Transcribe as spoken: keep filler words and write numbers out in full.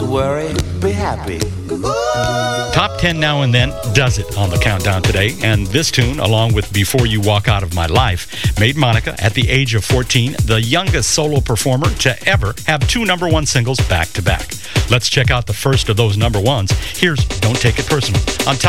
to worry, be happy. Top ten Now and Then does it on the countdown today. And this tune, along with Before You Walk Out of My Life, made Monica, at the age of fourteen, the youngest solo performer to ever have two number one singles back to back. Let's check out the first of those number ones. Here's Don't Take It Personal on Top